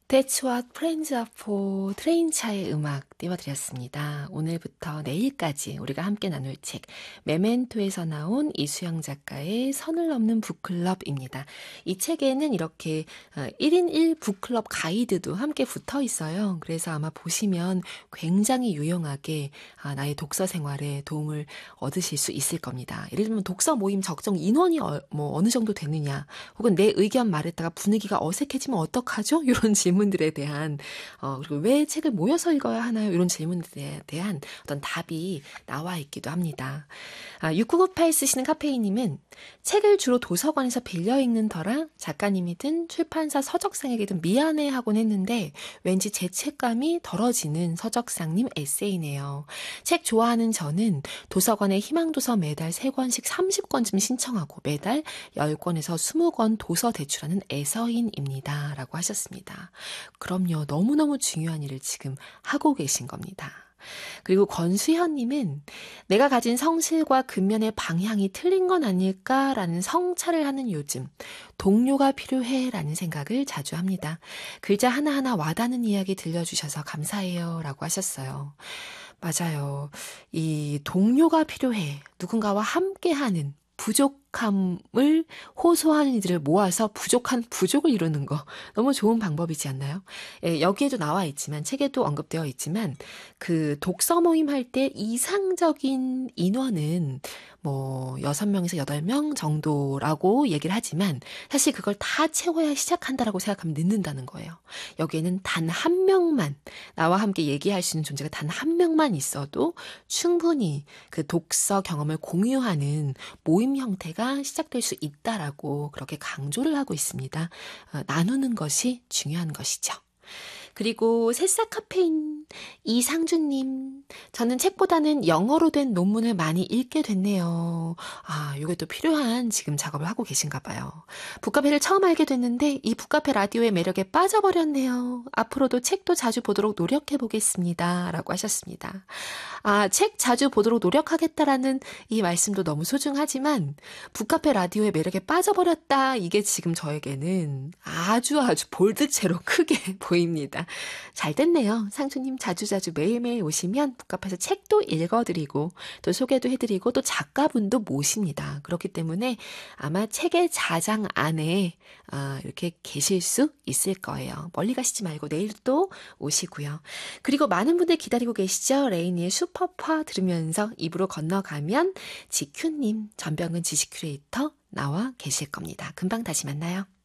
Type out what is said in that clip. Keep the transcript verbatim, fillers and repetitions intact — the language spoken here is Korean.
That's what friends are for 트레인차의 음악 띄워드렸습니다. 오늘부터 내일까지 우리가 함께 나눌 책 메멘토에서 나온 이수영 작가의 선을 넘는 북클럽입니다. 이 책에는 이렇게 일 인 일 북클럽 가이드도 함께 붙어 있어요. 그래서 아마 보시면 굉장히 유용하게 나의 독서 생활에 도움을 얻으실 수 있을 겁니다. 예를 들면 독서 모임 적정 인원이 어, 뭐 어느 정도 되느냐, 혹은 내 의견 말했다가 분위기가 어색해지면 어떡하죠? 이런 질문 질문들에 대한 어, 그리고 왜 책을 모여서 읽어야 하나요? 이런 질문들에 대한 어떤 답이 나와 있기도 합니다. 아, 육구구팔 쓰시는 카페이님은 책을 주로 도서관에서 빌려 읽는 터라 작가님이든 출판사 서적상에게든 미안해하곤 했는데 왠지 죄책감이 덜어지는 서적상님 에세이네요. 책 좋아하는 저는 도서관에 희망도서 매달 세 권씩 삼십 권쯤 신청하고 매달 십 권에서 이십 권 도서 대출하는 애서인입니다. 라고 하셨습니다. 그럼요. 너무너무 중요한 일을 지금 하고 계신 겁니다. 그리고 권수현님은 내가 가진 성실과 근면의 방향이 틀린 건 아닐까라는 성찰을 하는 요즘 동료가 필요해라는 생각을 자주 합니다. 글자 하나하나 와닿는 이야기 들려주셔서 감사해요 라고 하셨어요. 맞아요. 이 동료가 필요해. 누군가와 함께하는 부족함을 호소하는 이들을 모아서 부족한 부족을 이루는 거 너무 좋은 방법이지 않나요? 예, 여기에도 나와 있지만 책에도 언급되어 있지만 그 독서 모임 할 때 이상적인 인원은 뭐 여섯 명에서 여덟 명 정도라고 얘기를 하지만 사실 그걸 다 채워야 시작한다라고 생각하면 늦는다는 거예요. 여기에는 단 한 명만 나와 함께 얘기할 수 있는 존재가 단 한 명만 있어도 충분히 그 독서 경험을 공유하는 모임 형태가 시작될 수 있다라고 그렇게 강조를 하고 있습니다. 어, 나누는 것이 중요한 것이죠. 그리고 새싹 카페인 이상준님, 저는 책보다는 영어로 된 논문을 많이 읽게 됐네요. 아, 이게 또 필요한 지금 작업을 하고 계신가 봐요. 북카페를 처음 알게 됐는데 이 북카페 라디오의 매력에 빠져버렸네요. 앞으로도 책도 자주 보도록 노력해보겠습니다. 라고 하셨습니다. 아, 책 자주 보도록 노력하겠다라는 이 말씀도 너무 소중하지만 북카페 라디오의 매력에 빠져버렸다. 이게 지금 저에게는 아주 아주 볼드체로 크게 보입니다. 잘 됐네요. 상주님 자주자주 매일매일 오시면 북카페에서 책도 읽어드리고 또 소개도 해드리고 또 작가분도 모십니다. 그렇기 때문에 아마 책의 자장 안에 아, 이렇게 계실 수 있을 거예요. 멀리 가시지 말고 내일 또 오시고요. 그리고 많은 분들 기다리고 계시죠? 레이니의 슈퍼파 들으면서 입으로 건너가면 지큐님, 전병근 지식 큐레이터 나와 계실 겁니다. 금방 다시 만나요.